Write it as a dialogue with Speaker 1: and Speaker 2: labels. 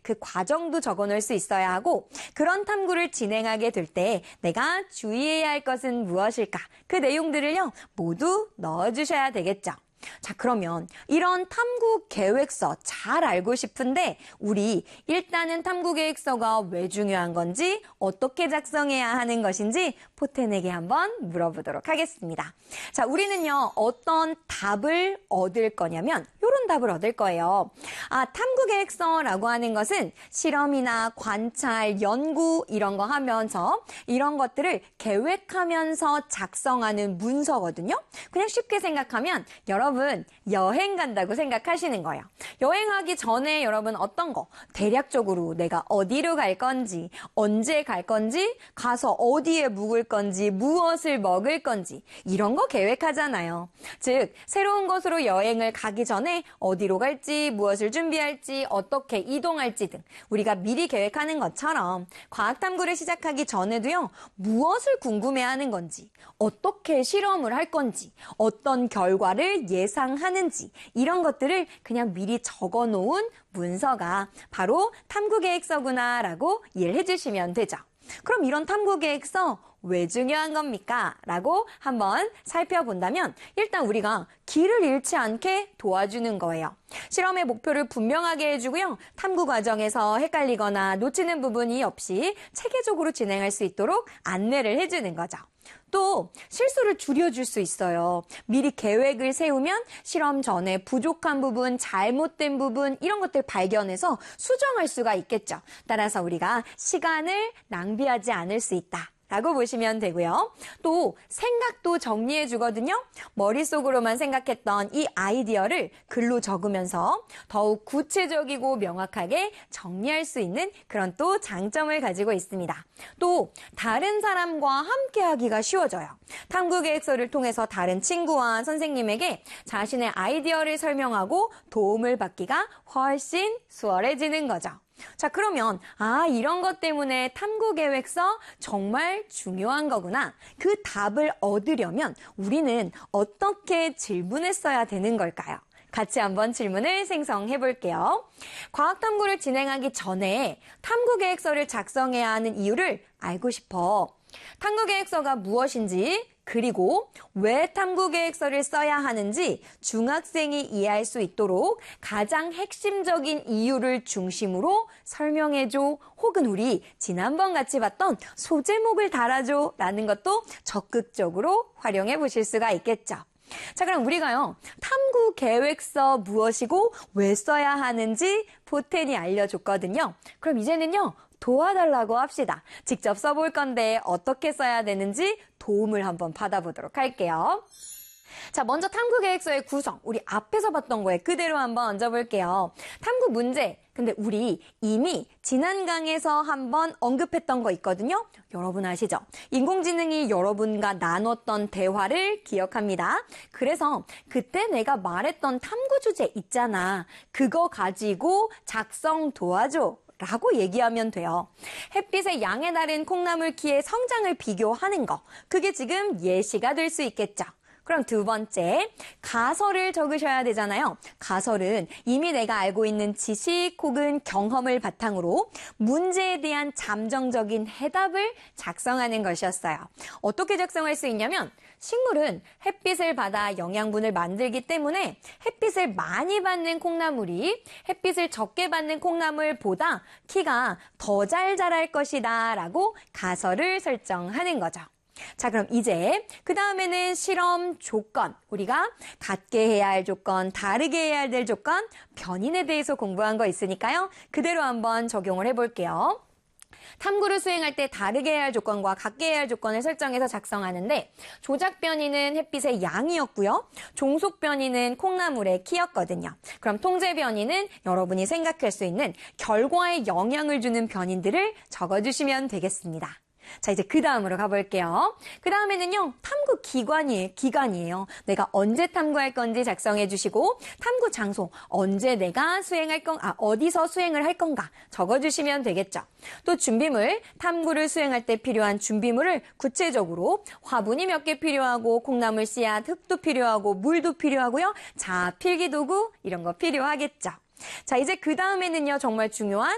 Speaker 1: 그 과정도 적어놓을 수 있어야 하고 그런 탐구를 진행하게 될 때 내가 주의해야 할 것은 무엇일까? 그 내용들을요 모두 넣어주셔야 되겠죠. 자, 그러면 이런 탐구 계획서 잘 알고 싶은데 우리 일단은 탐구 계획서가 왜 중요한 건지 어떻게 작성해야 하는 것인지 포텐에게 한번 물어보도록 하겠습니다. 자, 우리는요 어떤 답을 얻을 거냐면 이런 답을 얻을 거예요. 탐구 계획서라고 하는 것은 실험이나 관찰, 연구 이런 거 하면서 이런 것들을 계획하면서 작성하는 문서거든요. 그냥 쉽게 생각하면 여러분 여행 간다고 생각하시는 거예요. 여행하기 전에 여러분 어떤 거? 대략적으로 내가 어디로 갈 건지, 언제 갈 건지, 가서 어디에 묵을 건지, 무엇을 먹을 건지 이런 거 계획하잖아요. 즉 새로운 곳으로 여행을 가기 전에 어디로 갈지, 무엇을 준비할지, 어떻게 이동할지 등 우리가 미리 계획하는 것처럼 과학탐구를 시작하기 전에도요. 무엇을 궁금해하는 건지, 어떻게 실험을 할 건지, 어떤 결과를 예상하는지 이런 것들을 그냥 미리 적어놓은 문서가 바로 탐구계획서구나라고 이해를 해주시면 되죠. 그럼 이런 탐구계획서 왜 중요한 겁니까? 라고 한번 살펴본다면 일단 우리가 길을 잃지 않게 도와주는 거예요. 실험의 목표를 분명하게 해주고요. 탐구 과정에서 헷갈리거나 놓치는 부분이 없이 체계적으로 진행할 수 있도록 안내를 해주는 거죠. 또 실수를 줄여줄 수 있어요. 미리 계획을 세우면 실험 전에 부족한 부분, 잘못된 부분 이런 것들 발견해서 수정할 수가 있겠죠. 따라서 우리가 시간을 낭비하지 않을 수 있다. 라고 보시면 되고요. 또 생각도 정리해 주거든요. 머릿속으로만 생각했던 이 아이디어를 글로 적으면서 더욱 구체적이고 명확하게 정리할 수 있는 그런 또 장점을 가지고 있습니다. 또 다른 사람과 함께 하기가 쉬워져요. 탐구계획서를 통해서 다른 친구와 선생님에게 자신의 아이디어를 설명하고 도움을 받기가 훨씬 수월해지는 거죠. 자, 그러면 이런 것 때문에 탐구계획서 정말 중요한 거구나. 그 답을 얻으려면 우리는 어떻게 질문했어야 되는 걸까요? 같이 한번 질문을 생성해 볼게요. 과학탐구를 진행하기 전에 탐구계획서를 작성해야 하는 이유를 알고 싶어. 탐구계획서가 무엇인지 그리고 왜 탐구계획서를 써야 하는지 중학생이 이해할 수 있도록 가장 핵심적인 이유를 중심으로 설명해줘 혹은 우리 지난번 같이 봤던 소제목을 달아줘 라는 것도 적극적으로 활용해 보실 수가 있겠죠. 자, 그럼 우리가요 탐구 계획서 무엇이고 왜 써야 하는지 포텐이 알려줬거든요. 그럼 이제는요 도와달라고 합시다. 직접 써볼 건데 어떻게 써야 되는지 도움을 한번 받아보도록 할게요. 자, 먼저 탐구계획서의 구성, 우리 앞에서 봤던 거에 그대로 한번 얹어볼게요. 탐구 문제, 근데 우리 이미 지난 강에서 한번 언급했던 거 있거든요. 여러분 아시죠? 인공지능이 여러분과 나눴던 대화를 기억합니다. 그래서 그때 내가 말했던 탐구 주제 있잖아. 그거 가지고 작성 도와줘. 라고 얘기하면 돼요. 햇빛의 양에 다른 콩나물 키의 성장을 비교하는 거. 그게 지금 예시가 될 수 있겠죠. 그럼 두 번째, 가설을 적으셔야 되잖아요. 가설은 이미 내가 알고 있는 지식 혹은 경험을 바탕으로 문제에 대한 잠정적인 해답을 작성하는 것이었어요. 어떻게 작성할 수 있냐면 식물은 햇빛을 받아 영양분을 만들기 때문에 햇빛을 많이 받는 콩나물이 햇빛을 적게 받는 콩나물보다 키가 더 잘 자랄 것이다 라고 가설을 설정하는 거죠. 자, 그럼 이제 그 다음에는 실험 조건, 우리가 같게 해야 할 조건, 다르게 해야 될 조건, 변인에 대해서 공부한 거 있으니까요. 그대로 한번 적용을 해볼게요. 탐구를 수행할 때 다르게 해야 할 조건과 같게 해야 할 조건을 설정해서 작성하는데 조작 변이는 햇빛의 양이었고요. 종속 변이는 콩나물의 키였거든요. 그럼 통제 변이는 여러분이 생각할 수 있는 결과에 영향을 주는 변인들을 적어주시면 되겠습니다. 자, 이제 그 다음으로 가볼게요. 그 다음에는요, 탐구 기간이에요. 내가 언제 탐구할 건지 작성해 주시고, 탐구 장소, 언제 내가 어디서 수행을 할 건가 적어주시면 되겠죠. 또 준비물, 탐구를 수행할 때 필요한 준비물을 구체적으로 화분이 몇 개 필요하고, 콩나물 씨앗, 흙도 필요하고, 물도 필요하고요. 자, 필기도구, 이런 거 필요하겠죠. 자, 이제 그 다음에는요, 정말 중요한